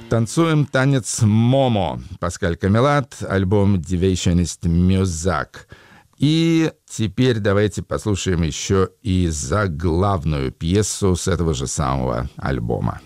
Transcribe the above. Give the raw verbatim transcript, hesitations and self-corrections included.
Танцуем танец Момо. Паскаль Камелат, альбом Deviationist Music. И теперь давайте послушаем еще и заглавную пьесу с этого же самого альбома.